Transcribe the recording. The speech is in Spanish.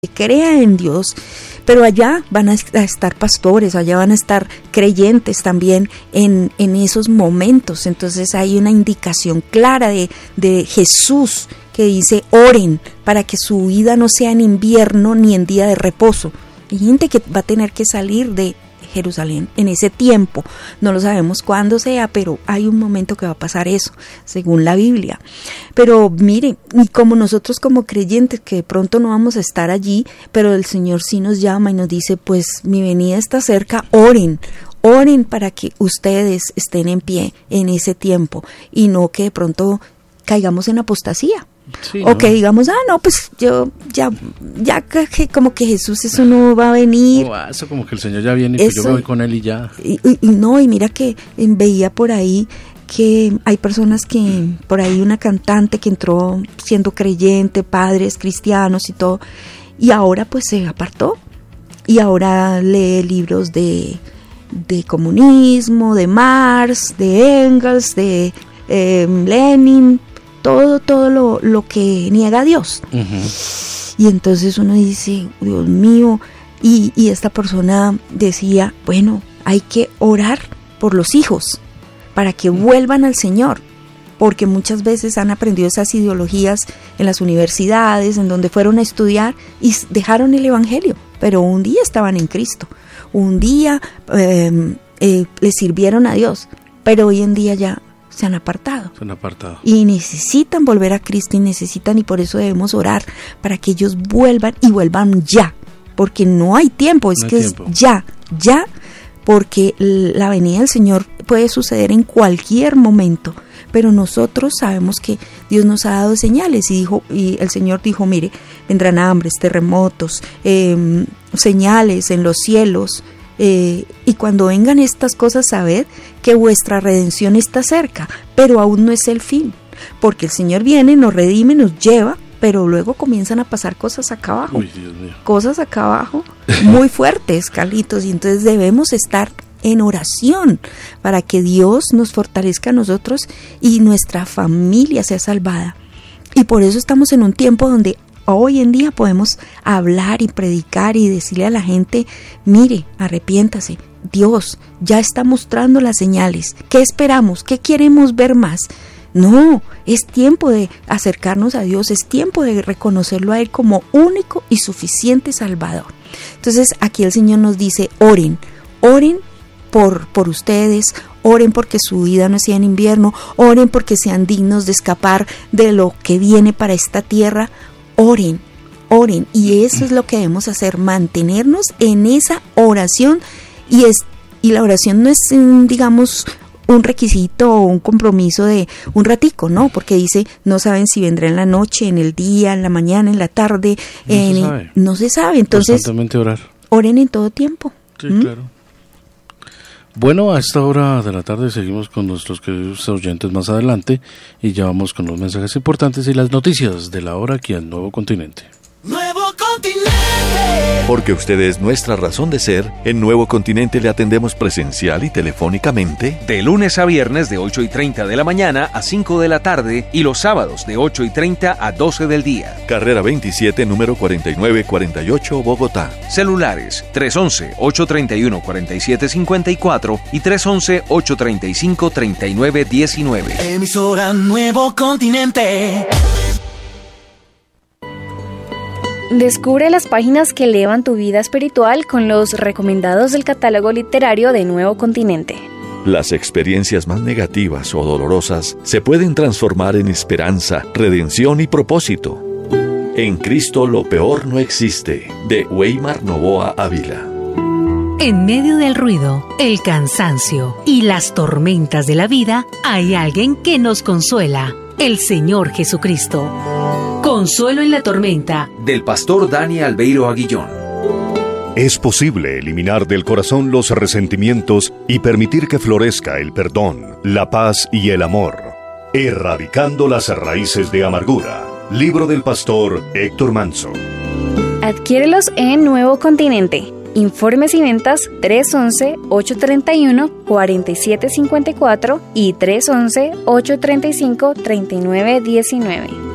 crea en Dios, pero allá van a estar pastores, allá van a estar creyentes también en esos momentos. Entonces hay una indicación clara de Jesús que dice: oren para que su vida no sea en invierno ni en día de reposo. Hay gente que va a tener que salir de Jerusalén en ese tiempo, no lo sabemos cuándo sea, pero hay un momento que va a pasar eso, según la Biblia. Pero mire, y como nosotros como creyentes que de pronto no vamos a estar allí, pero el Señor sí nos llama y nos dice: pues mi venida está cerca, oren para que ustedes estén en pie en ese tiempo y no que de pronto caigamos en apostasía. Sí, o que digamos: no, pues yo ya como que Jesús eso no va a venir. Eso como que el Señor ya viene y pues yo me voy con él y ya. Y mira que veía por ahí que hay personas que, por ahí una cantante que entró siendo creyente, padres cristianos y todo, y ahora pues se apartó y ahora lee libros de comunismo, de Marx, de Engels, de Lenin, todo lo que niega a Dios. Uh-huh. Y entonces uno dice: Dios mío, y esta persona decía: bueno, hay que orar por los hijos para que vuelvan al Señor, porque muchas veces han aprendido esas ideologías en las universidades, en donde fueron a estudiar y dejaron el Evangelio, pero un día estaban en Cristo, un día le sirvieron a Dios, pero hoy en día ya se han apartado. Y necesitan volver a Cristo y por eso debemos orar para que ellos vuelvan y vuelvan ya, porque no hay tiempo, es ya, porque la venida del Señor puede suceder en cualquier momento, pero nosotros sabemos que Dios nos ha dado señales y el Señor dijo: mire, vendrán hambres, terremotos, señales en los cielos. Y cuando vengan estas cosas, sabed que vuestra redención está cerca, pero aún no es el fin, porque el Señor viene, nos redime, nos lleva, pero luego comienzan a pasar cosas acá abajo. Uy, Dios mío. Cosas acá abajo muy fuertes, Carlitos, y entonces debemos estar en oración para que Dios nos fortalezca a nosotros y nuestra familia sea salvada. Y por eso estamos en un tiempo donde hoy en día podemos hablar y predicar y decirle a la gente: mire, arrepiéntase, Dios ya está mostrando las señales. ¿Qué esperamos? ¿Qué queremos ver más? No, es tiempo de acercarnos a Dios, es tiempo de reconocerlo a Él como único y suficiente Salvador. Entonces aquí el Señor nos dice: oren por ustedes, oren porque su vida no sea en invierno, oren porque sean dignos de escapar de lo que viene para esta tierra. Oren, y eso es lo que debemos hacer, mantenernos en esa oración, y la oración no es, digamos, un requisito o un compromiso de un ratico, no, porque dice: no saben si vendrá en la noche, en el día, en la mañana, en la tarde, no se sabe, entonces constantemente orar. Oren en todo tiempo. Sí, claro. Bueno, a esta hora de la tarde seguimos con nuestros queridos oyentes más adelante y ya vamos con los mensajes importantes y las noticias de la hora aquí al Nuevo Continente. Nuevo Continente. Porque usted es nuestra razón de ser, en Nuevo Continente le atendemos presencial y telefónicamente de lunes a viernes de 8:30 de la mañana a 5 de la tarde y los sábados de 8:30 a 12 del día. Carrera 27, número 4948, Bogotá. Celulares 311-831-4754 y 311-835-3919. Emisora Nuevo Continente. Descubre las páginas que elevan tu vida espiritual con los recomendados del catálogo literario de Nuevo Continente. Las experiencias más negativas o dolorosas se pueden transformar en esperanza, redención y propósito. En Cristo lo peor no existe, de Weimar Novoa Ávila. En medio del ruido, el cansancio y las tormentas de la vida, hay alguien que nos consuela: el Señor Jesucristo. Consuelo en la tormenta, del pastor Dani Albeiro Aguillón. Es posible eliminar del corazón los resentimientos y permitir que florezca el perdón, la paz y el amor, erradicando las raíces de amargura. Libro del pastor Héctor Manso. Adquiérelos en Nuevo Continente. Informes y ventas 311-831-4754 y 311-835-3919.